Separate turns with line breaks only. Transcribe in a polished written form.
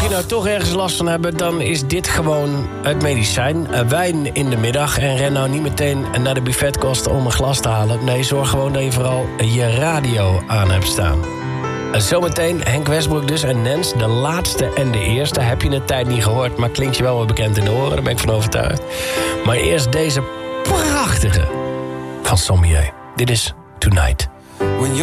nou toch ergens last van hebben, dan is dit gewoon het medicijn. Wijn in de middag en ren nou niet meteen naar de buffetkosten om een glas te halen. Nee, zorg gewoon dat je vooral je radio aan hebt staan. Zometeen Henk Westbroek dus en Nens, de laatste en de eerste. Heb je een tijd niet gehoord, maar klinkt je wel wat bekend in de oren. Daar ben ik van overtuigd. Maar eerst deze prachtige van Sommier. Dit is Tonight.